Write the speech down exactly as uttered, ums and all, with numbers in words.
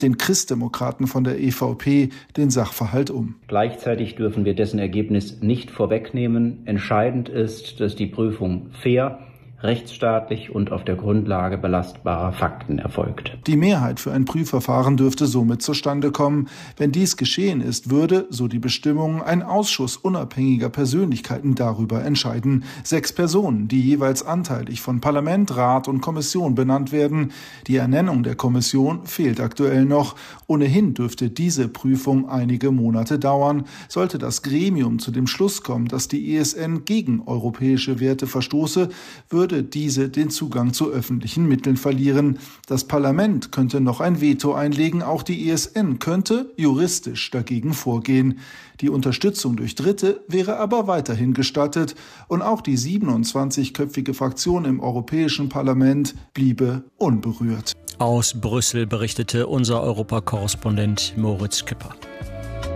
den Christdemokraten von der E V P den Sachverhalt um. Gleichzeitig dürfen wir dessen Ergebnis nicht vorwegnehmen. Entscheidend ist, dass die Prüfung fair, rechtsstaatlich und auf der Grundlage belastbarer Fakten erfolgt. Die Mehrheit für ein Prüfverfahren dürfte somit zustande kommen. Wenn dies geschehen ist, würde, so die Bestimmungen, ein Ausschuss unabhängiger Persönlichkeiten darüber entscheiden. Sechs Personen, die jeweils anteilig von Parlament, Rat und Kommission benannt werden. Die Ernennung der Kommission fehlt aktuell noch. Ohnehin dürfte diese Prüfung einige Monate dauern. Sollte das Gremium zu dem Schluss kommen, dass die E S N gegen europäische Werte verstoße, würde diese den Zugang zu öffentlichen Mitteln verlieren. Das Parlament könnte noch ein Veto einlegen, auch die E S N könnte juristisch dagegen vorgehen. Die Unterstützung durch Dritte wäre aber weiterhin gestattet und auch die siebenundzwanzigköpfige Fraktion im Europäischen Parlament bliebe unberührt. Aus Brüssel berichtete unser Europakorrespondent Moritz Küpper.